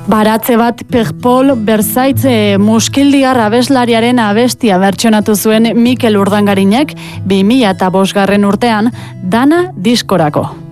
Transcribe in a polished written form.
Baratze bat Perpol Berzaitz muskildiar abeslariaren abestia bertsionatu zuen Mikel Urdangarinek 2005 urtean Dana diskorako.